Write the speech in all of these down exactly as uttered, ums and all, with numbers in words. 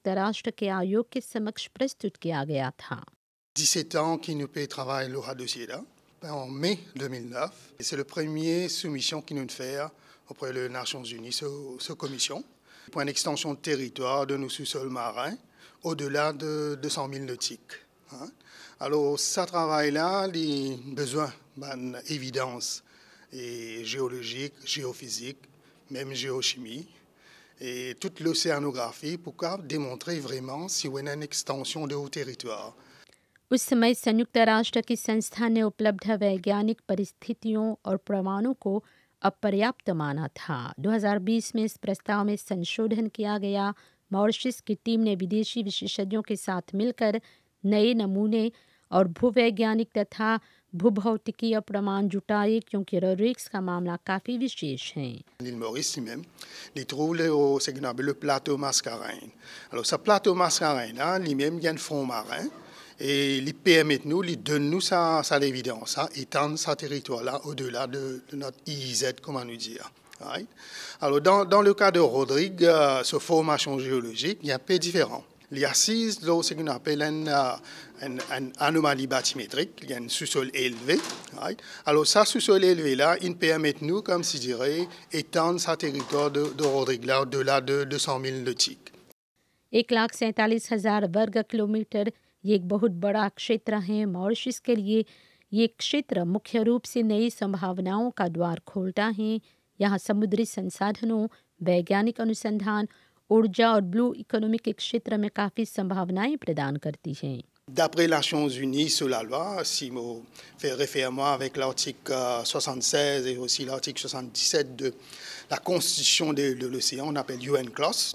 संयुक्त राष्ट्र के आयोग के समक्ष प्रस्तुत किया गया था। dix-sept ans qu'Inupé travaille le dossier-là, en mai deux mille neuf. Et c'est le premier soumission qui nous fait auprès des Nations Unies, cette ce commission, pour une extension de territoire de nos sous-sols marins au-delà de deux cent mille nautiques. Hein? Alors, ce travail-là, il a besoin d'une évidence et géologique, géophysique, même géochimie, et toute l'océanographie pour démontrer vraiment si on a une extension de haut territoire. उस समय संयुक्त राष्ट्र की संस्था ने उपलब्ध वैज्ञानिक परिस्थितियों और प्रमाणों को अपर्याप्त माना था। दो हज़ार बीस में इस प्रस्ताव में संशोधन किया गया। मॉरिशस की टीम ने विदेशी विशेषज्ञों के साथ मिलकर नए नमूने और भूवैज्ञानिक तथा भूभौतिकीय प्रमाण जुटाए, क्योंकि रोड्रिग्स का मामला काफ़ी विशेष है। L'île Maurice lui-même, il trouve au, ce qu'on appelle le plateau Mascarein. Alors, ce plateau Mascarein-là, lui-même, il y a un fond marin. Et il permet nous, il donne nous ça, ça l'évidence, hein, étendre ce territoire-là au-delà de, de notre I I Z, comment nous dire. Right? Alors, dans, dans le cas de Rodrigue, euh, sa formation géologique, il y a un peu différent. Il y a six, ce qu'on appelle une, une, une anomalie bathymétrique, il y a un sous-sol élevé. Right? Alors, ça sous-sol élevé-là, il permet nous, comme si je dirais, étendre ce territoire de, de Rodrigue-là au-delà de deux cent mille nautiques. एक लाख सैंतालीस हजार वर्ग kilometre ये एक बहुत बड़ा क्षेत्र है। मॉरिशस के लिए ये क्षेत्र मुख्य रूप से नई संभावनाओं का द्वार खोलता है। यहाँ समुद्री संसाधनों, वैज्ञानिक अनुसंधान, ऊर्जा और ब्लू इकोनॉमी के क्षेत्र में काफ़ी संभावनाएं प्रदान करती हैं। D'après les Nations Unies sur la loi, si on fait référence avec l'article soixante-seize et aussi l'article soixante-dix-sept de la Constitution de, de l'océan, on appelle U N Clause,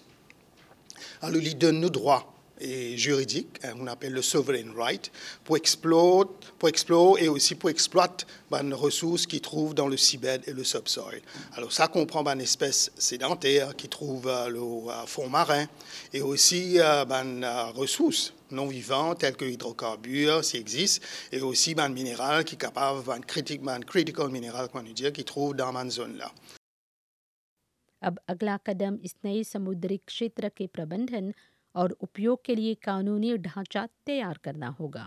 alors il donne nos droits et juridique, on appelle le sovereign right, pour explorer, pour explorer et aussi pour exploiter les ressources qu'ils trouvent dans le seabed et le subsoil. Alors ça comprend une espèce sédentaire qui trouve le fond marin et aussi des ressources non vivantes telles que l'hydrocarbure, s'il existe, et aussi des minéraux qui sont capables, des critical, critical mineral, qui trouvent dans cette zone-là. अब अगला कदम इस नए समुद्री क्षेत्र के प्रबंधन और उपयोग के लिए कानूनी ढांचा तैयार करना होगा।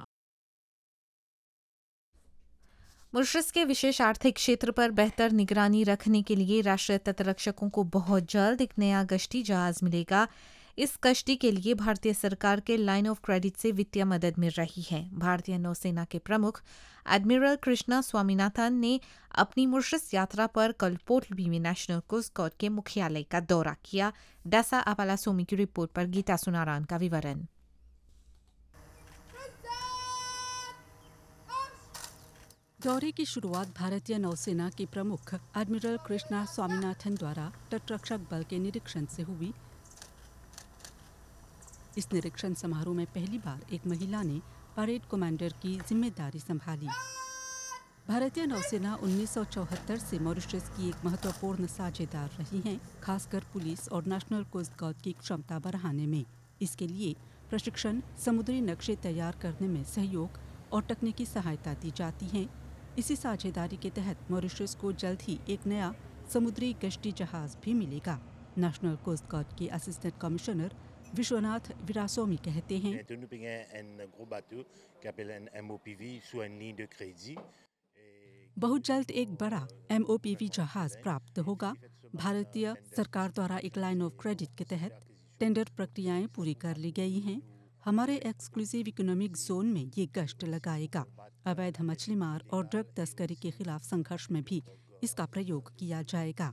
मॉरिशस के विशेष आर्थिक क्षेत्र पर बेहतर निगरानी रखने के लिए राष्ट्रीय तटरक्षकों को बहुत जल्द एक नया गश्ती जहाज मिलेगा। इस कश्ती के लिए भारतीय सरकार के लाइन ऑफ क्रेडिट से वित्तीय मदद मिल रही है। भारतीय नौसेना के प्रमुख एडमिरल कृष्णा स्वामीनाथन ने अपनी मॉरिशस यात्रा पर कल पोर्ट लुई में नेशनल कोस्ट गार्ड के मुख्यालय का दौरा किया। डासा आपाला सोमी की रिपोर्ट पर गीता सुनारान का विवरण। दौरे की शुरुआत भारतीय नौसेना के प्रमुख एडमिरल कृष्णा स्वामीनाथन द्वारा तटरक्षक बल के निरीक्षण से हुई। इस निरीक्षण समारोह में पहली बार एक महिला ने परेड कमांडर की जिम्मेदारी संभाली। भारतीय नौसेना उन्नीस सौ चौहत्तर से मॉरिशस की एक महत्वपूर्ण साझेदार रही है, खासकर पुलिस और नेशनल कोस्ट गार्ड की क्षमता बढ़ाने में। इसके लिए प्रशिक्षण, समुद्री नक्शे तैयार करने में सहयोग और तकनीकी सहायता दी जाती है। इसी साझेदारी के तहत मॉरिशस को जल्द ही एक नया समुद्री गश्ती जहाज भी मिलेगा। नेशनल कोस्ट गार्ड के असिस्टेंट कमिश्नर विश्वनाथ विरासोमी कहते हैं, बहुत जल्द एक बड़ा एम ओ पी वी जहाज प्राप्त होगा। भारतीय सरकार द्वारा एक लाइन ऑफ क्रेडिट के तहत टेंडर प्रक्रियाएं पूरी कर ली गई हैं। हमारे एक्सक्लूसिव इकोनॉमिक जोन में ये गश्त लगाएगा। अवैध मछली मार और ड्रग तस्करी के खिलाफ संघर्ष में भी इसका प्रयोग किया जाएगा।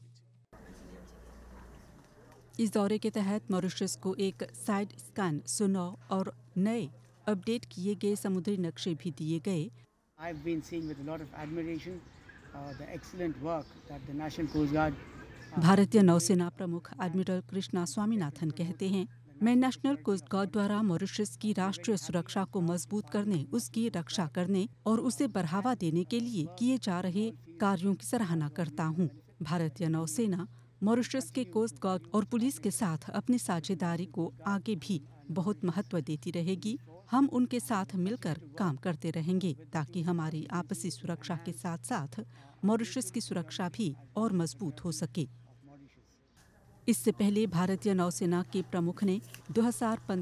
इस दौरे के तहत मॉरिशस को एक साइड स्कैन, सुनौ और नए अपडेट किए गए समुद्री नक्शे भी दिए गए। I've been seeing with a lot of admiration uh, the excellent work that the National Coast Guard. भारतीय नौसेना प्रमुख एडमिरल कृष्णा स्वामीनाथन कहते हैं, मैं नेशनल कोस्ट गार्ड द्वारा मॉरिशस की राष्ट्रीय सुरक्षा को मजबूत करने, उसकी रक्षा करने और उसे बढ़ावा देने के लिए किए जा रहे कार्यों की सराहना करता हूं। भारतीय नौसेना मॉरिशस के कोस्ट गार्ड और पुलिस के साथ अपनी साझेदारी को आगे भी बहुत महत्व देती रहेगी। हम उनके साथ मिलकर काम करते रहेंगे ताकि हमारी आपसी सुरक्षा के साथ साथ मॉरिशस की सुरक्षा भी और मजबूत हो सके। इससे पहले भारतीय नौसेना के प्रमुख ने दो हज़ार